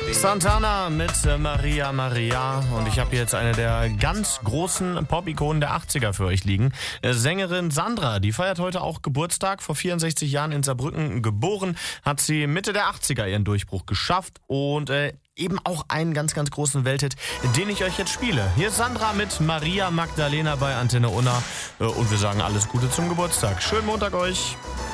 Santana mit Maria Maria und ich habe hier jetzt eine der ganz großen Pop-Ikonen der 80er für euch liegen. Sängerin Sandra, die feiert heute auch Geburtstag. Vor 64 Jahren in Saarbrücken geboren, hat sie Mitte der 80er ihren Durchbruch geschafft und eben auch einen ganz, ganz großen Welthit, den ich euch jetzt spiele. Hier ist Sandra mit Maria Magdalena bei Antenne Unna und wir sagen alles Gute zum Geburtstag. Schönen Montag euch.